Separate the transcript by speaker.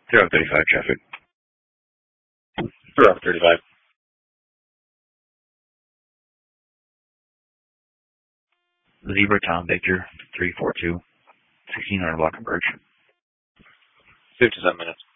Speaker 1: Zero 35 traffic.
Speaker 2: Zero 35.
Speaker 1: Zebra Tom Victor 342, 1600 Block and Birch.
Speaker 2: 57 minutes.